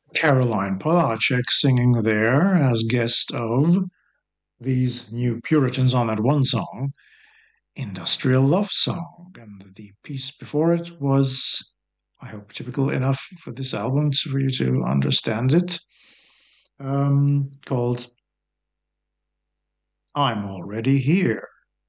Caroline Polacek singing there as guest of these New Puritans on that one song, Industrial Love Song. And the piece before it was, I hope, typical enough for this album for you to understand it, called I'm Already Here.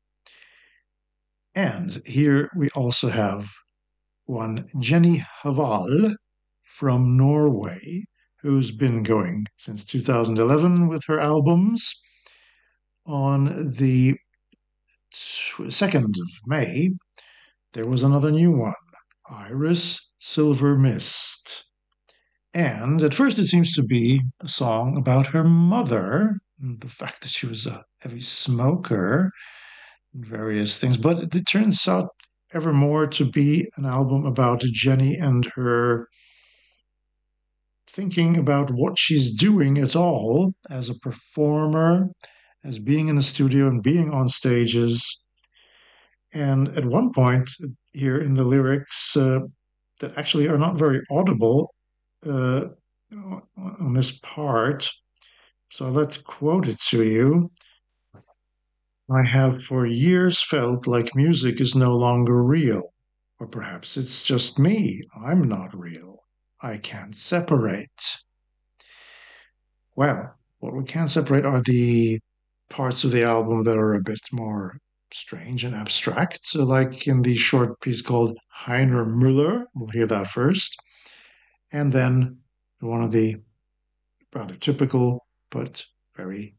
And here we also have one Jenny Haval from Norway, who's been going since 2011 with her albums. On the 2nd of May, there was another new one, Iris Silver Mist. And at first, it seems to be a song about her mother, and the fact that she was a heavy smoker, and various things. But it turns out ever more to be an album about Jenny and her thinking about what she's doing at all as a performer, as being in the studio and being on stages. And at one point here in the lyrics that actually are not very audible uh, on this part, so let's quote it to you. I have for years felt like music is no longer real. Or perhaps it's just me. I'm not real. I can't separate. Well, what we can separate are the parts of the album that are a bit more strange and abstract. So, like in the short piece called Heiner Müller, we'll hear that first. And then one of the rather typical but very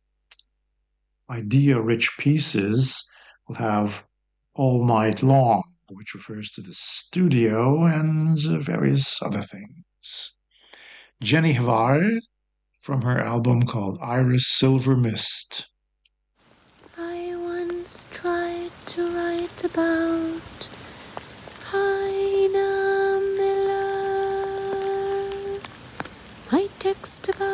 idea rich pieces will have All Night Long, which refers to the studio and various other things. Jenny Havard from her album called Iris Silver Mist. I once tried to write about Heiner Miller. My text about